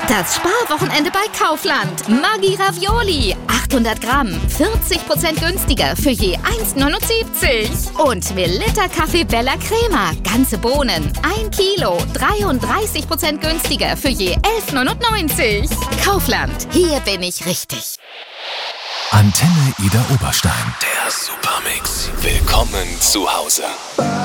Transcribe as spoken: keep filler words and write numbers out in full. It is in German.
Das Sparwochenende bei Kaufland. Maggi Ravioli. achthundert Gramm. vierzig Prozent günstiger für je eins neunundsiebzig. Und Melitta Kaffee Bella Crema. Ganze Bohnen. ein Kilo. dreiunddreißig Prozent günstiger für je elf neunundneunzig. Kaufland. Hier bin ich richtig. Antenne Ida Oberstein. Der Supermix. Willkommen zu Hause.